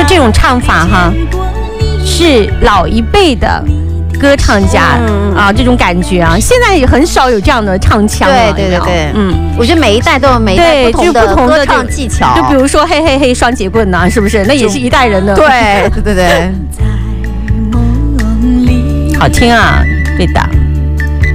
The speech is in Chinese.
这种唱法哈，是老一辈的歌唱家这种感觉啊，现在也很少有这样的唱腔了。 对，我觉得每一代都有每一代不同的歌唱技巧， 就比如说嘿嘿嘿双节棍呐，是不是？那也是一代人的。 对， 好听啊，对的。